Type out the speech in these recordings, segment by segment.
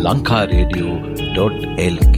lankaradio.lk.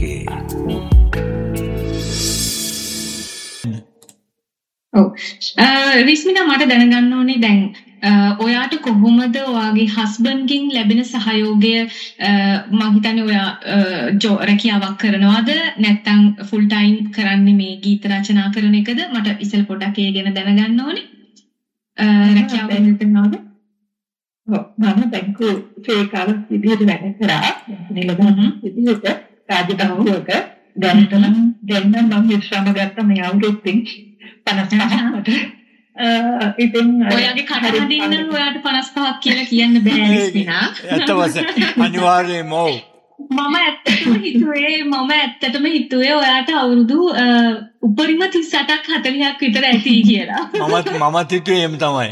රිස්මිනා මට දැනගන්න ඕනේ දැන් ඔයාට කොහොමද ඔයාගේ හස්බන්ඩ්ගෙන් ලැබෙන සහයෝගය මම හිතන්නේ ඔයා රැකියාවක් කරනවද නැත්නම් ෆුල් ටයිම් කරන්නේ මේ ගීත රචනා කරන එකද මට ඉස්සෙල් පොඩ්ඩක් ඒ ගැන දැනගන්න ඕනේ රැකියාව කරනවද මම බැංකු සේවකාවක් විදිහට වැඩ කරා නිලධාරි විදිහට රාජධානියක දැන් මම විශ්‍රාම ගත්තා මේ අවුරුද්දෙන් 55කට ඉතින් ඔයාගේ කටහඬින් නම් ඔයාට 55ක් කියලා කියන්න බෑ රිස්මිනා. ඇත්ත වශයෙන් අනිවාර්යයෙන්ම ඔව්. මම ඇත්තටම හිතුවේ ඔයාට අවුරුදු උපරිම 38ක් 40ක් විතර ඇති කියලා. මමත් හිතුවේ එහෙම තමයි.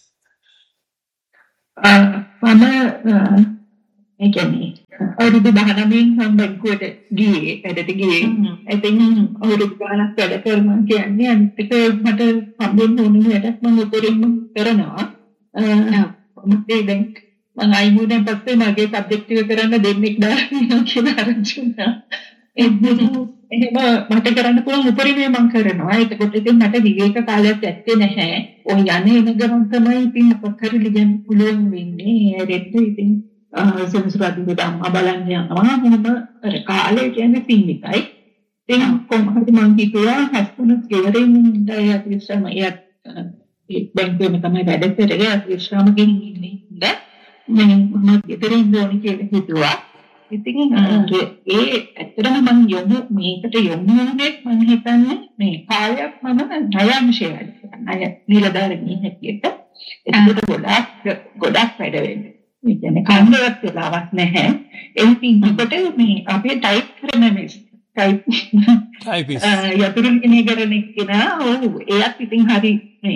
මම ඒ කියන්නේ අවුරුදු 19 මම බැංකුවට ගියේ වැඩට ගියේ. ඉතින් අවුරුදු 19ක් වැඩ කරනවා කියන්නේ අනිත් එක මට හම්බෙන්න ඕන වැඩක් මම උඩරින්ම කරනවා. මම දැන් මම අයිමුදෙන් පස්සේ මගේ සබ්ජෙක්ට් එක කරන්න දෙන්නෙක් දානවා කියලා ආරංචි වුණා. එහෙම මට කරන්න පුළුවන් උපරිමය මම කරනවා. ඒකකොට ඉතින් මට විවේක කාලයක් ඇත්තේ නැහැ. ඔය යන්නේ එන ගමන් තමයි ඉතින් අපතර ලියන්න පුළුවන් වෙන්නේ. රෙද්ද ඉතින් සංස්කෘතික අම්මා බලන්න යනවා. මොනම කාලය කියන්නේ පින්නිකයි. ඉතින් කොහොමද මම හිතුවා හස්බන්ඩ් ගෙවරින් ඉඳලා විශ්‍රාමයේ බැංකුවේම තමයි වැඩ කරේ. විශ්‍රාමකින් ඉන්නේ. මම ගෙදරින් ඉන්න කියලා හිතුවා. ඉතින් ඒ ඇත්තටම මම මේකට යොමු වුණේ මම හිතන්නේ මේ කාලයක් මම ණයංශය වැඩ කරනවා. ණය නිලධාරිණිය හැටියට. ඒකට ගොඩක් වැඩ වෙන්නේ. ඒ කියන්නේ කන්දවත් වෙලාවක් නැහැ. ඒ පින්කොට මේ අපේ ටයිප් කරන මේ ටයිපිස් යතුරු ලියන කරන කෙනා එයාත් ඉතින් හරි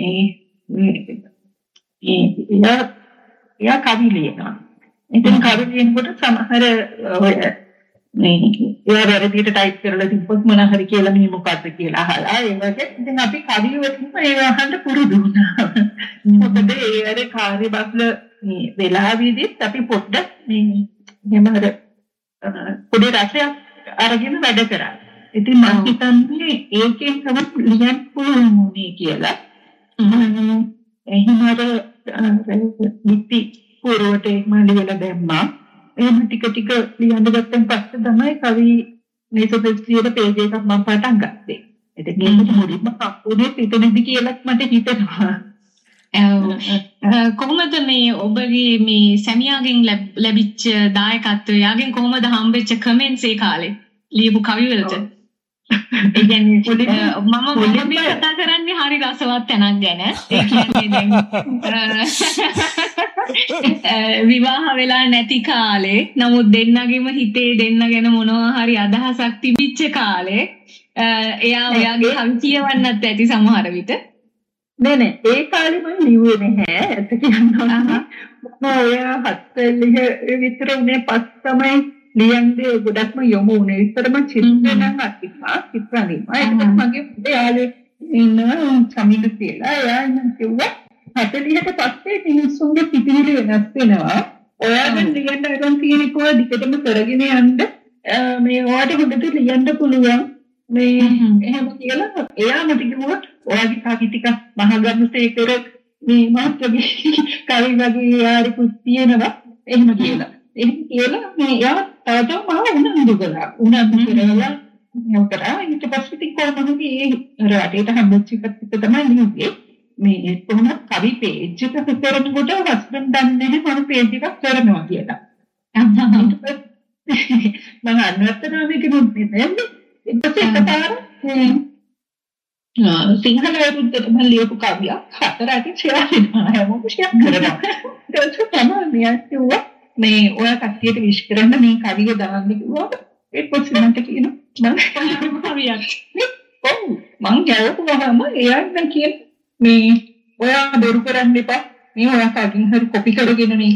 එයා කවි ලියනවා. ඉතින් කවි ලියනකොට සමහර ඔය මේ එයා වැරදියට ටයිප් කරලා තිබ්බොත් මොන හරි කියලා මේ මොකද්ද කියලා අහලා ඒ වගේ ඉතින් අපි කවි වලින්ම ඒ අහන්න පුරුදු වුණා. මොකද ඒ අර කාර්යබහුල මේ වෙලාවෙදිත් අපි පොඩ්ඩක් මේ එහෙම අර පොඩි රසයක් අරගෙන වැඩ කරා. ඉතින් මම හිතන්නේ ඒකෙන් තමයි ලියන්න පුළුවන් වුණේ කියලා. එහෙම අර නිති පුරවට මම ලියලා දැම්මා. එහෙම ටික ටික ලියන්න ගත්තන් පස්සේ තමයි කවි මේ සොසයිටියේ පේජ් එකක් මම පටන් ගත්තේ. ඉතින් මේක මුලින්ම කප්පුනේ පිටනෙදි කියලා මට හිතෙනවා. කොහොමද මේ ඔබගේ මේ සැමියාගෙන් ලැබිච්ච දායකත්වය යාගෙන් කොහොමද හම්බෙච්ච කමෙන්ට්ස් ඒ කාලේ ලියපු කවි වලට? ඒ කියන්නේ මම මේ කතා කරන්නේ හරි රසවත් තැනක් ගැන. ඒ කියන්නේ දැන් විවාහ වෙලා නැති කාලේ නමුත් දෙන්නගෙම හිතේ දෙන්න ගැන මොනවා හරි අදහසක් තිබිච්ච කාලේ එයා ඔයාගේ කවි කියවන්නත් ඇති සමහර විට. නෑ ඒ කාලේ මම ලිව්වේ නැහැ. ඇත්ත කියනවා. මම ඔය 7 විතර උනේ පස් තමයි ලියන්නේ ගොඩක්ම යොමු වුණේ. ඉතරම චිත්ත නම් අතිපා චිත්‍රණීමා. ඒකත් මගේ යාළුවෙක් ඉන්න සමිඳු කියලා. එයා නම් කිව්වා 40ට පස්සේ මිනිස්සුන්ගේ පිටිවිලි වෙනස් වෙනවා. ඔයාගෙන් ලියන්න අරන් තියෙන කෝ දිගටම කරගෙන යන්න මේ ඔයාට හොඳට ලියන්න පුළුවන්. මේ එහෙම කියලා එයා මට කිව්වා ඔයාගේ කවි ටික මහගම්සේකර මේ මාත්‍රගේ කවි වගේ යාරිකුත් තියෙනවා එහෙම කියලා. එහෙම කියලා මේ එයා තවම උනන්දු කරලා නෝ කරා ඊට පස්සේ ඉතින් කොහොමද මේ රටේට හම්බෙච්ච එකත් තමයි ලියුවේ. මේ කොහොමද කවි පේජ් එක කරනකොට හස්බන්ඩ් දන්නේ නැහැ මම පේජ් එකක් කරනවා කියලා. මම අන්නත්තනාමේ කිව්වේ නේද? සිංහල වරුද්දට මම ලියපු කවියක් 4ට ෂෙයා වෙනවා හැමෝම ෂෙයා කරනවා. ඒක තමයි මියස්සුවා මේ ඔය කට්ටියට විශ් කරන්න මේ කවිය දාන්න කිව්වා. ඒක පොඩ්ඩක් කියනවා මම කවියක්. ඔව් මං ගැවුවාම එයා නම් කියන මේ ඔයා බොරු කරන්න එපා. මේ ඔයා කවින් හරි කොපි කරගෙන මේක.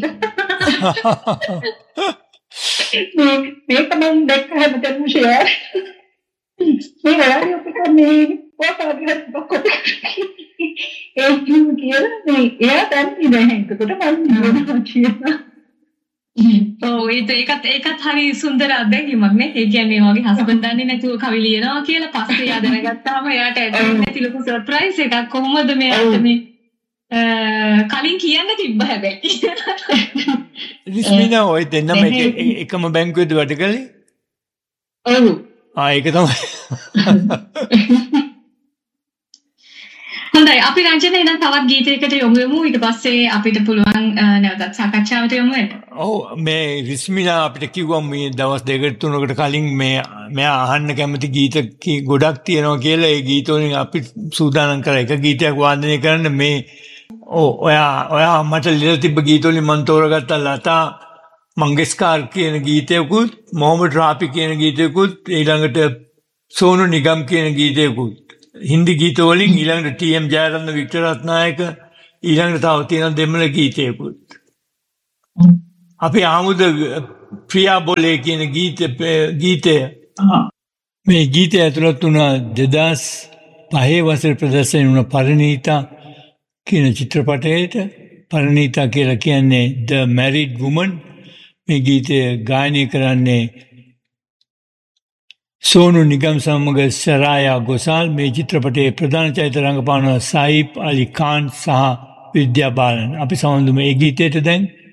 මේක මම දැක්ක හැමතැනම ෂෙයා මේ ඔයාගේ අපිට මේ ඔයාගේ කොපි ඒ කියලා මේ එයා දන්නේ නැහැ. ඒකට මම කියනවා. ඔව් ඒකත් හරි සුන්දර අත්දැකීමක් නේ. ඒ කියන්නේ වගේ හස්බන්ඩ් දන්නේ නැතුව කවි ලියනවා කියලා පස්සේ එයා දැනගත්තාම එයාට ඇත්තටම නැති ලොකු සර්ප්‍රයිස් එකක්. කොහොමද මෙයාට මේ කලින් කියන්න තිබ්බ හැබැයි. රිස්මිනා ඔය දෙන්නම එකම බැංකුවේද වැඩ කළේ? ඔව්. ඒක තමයි. හොඳයි අපි රංජන එහෙනම් තවත් ගීතයකට යොමු වෙමු. ඊට පස්සේ අපිට පුළුවන් නැවතත් සාකච්ඡාවට යොමු වෙන්න. ඔව් මේ රිස්මිනා අපිට කිව්වා මේ දවස් දෙකකට තුනකට කලින් මෙයා අහන්න කැමති ගීත ගොඩක් තියෙනවා කියලා. ඒ ගීත වලින් අපි සූදානම් කරා එක ගීතයක් වාදනය කරන්න. මේ ඔයා මට ලියලා තිබ්බ ගීත වලින් මම තෝරගත්තා ලතා මංගেশකර් කියන ගීතයකුත්, මොහමඩ් රාෆි කියන ගීතයකුත්, ඊළඟට සෝනු නිගම් කියන ගීතයකුත්. හින්දි ගීත වලින් ඊළඟට ටී.එම්. ජයරත්න, වික්ටර් රත්නායක, ඊළඟට තව තියෙන දෙමළ ගීතයකුත්. අපි ආමුද ප්‍රියා බොලේ කියන ගීතය. මේ ගීතය ඇතුළත් වුණා 2005 වසරේ ප්‍රදර්ශනය වුණ පරිණීතා කියන චිත්‍රපටයට. පරිණීතා කියලා කියන්නේ The Married Woman. මේ ගීතය ගායනය කරන්නේ සෝනු නිගම් සමග සරායා ගොසාල්. මේ චිත්‍රපටයේ ප්‍රධාන චරිත රංගපාන සයිප් අලි ખાન සහ විද්‍යා බාලන්. අපි සමන්දුම ඒ ගීතයට දැන්